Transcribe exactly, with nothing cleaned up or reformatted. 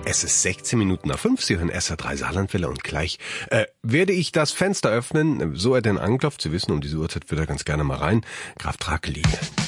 Es ist sechzehn Minuten nach fünf. Sie hören S R drei Saarlandwelle und gleich äh, werde ich das Fenster öffnen, so er denn anklopft. Sie wissen, um diese Uhrzeit wird er ganz gerne mal rein. Graf Drakeline.